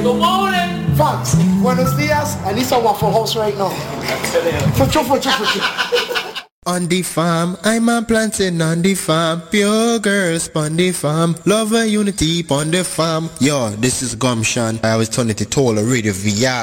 Good morning. Thanks. Buenos dias. I need some Waffle House right now. For you. On the farm, I'm a planting on the farm. Pure girls on the farm. Love and unity on the farm. Yo, this is Gumshan. I was turning to Tola Radio VR.